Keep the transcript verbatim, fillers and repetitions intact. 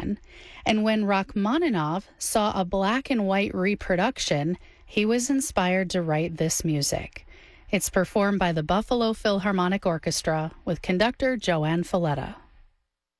Beethoven. And when Rachmaninoff saw a black and white reproduction, he was inspired to write this music. It's performed by the Buffalo Philharmonic Orchestra with conductor Joanne Falletta.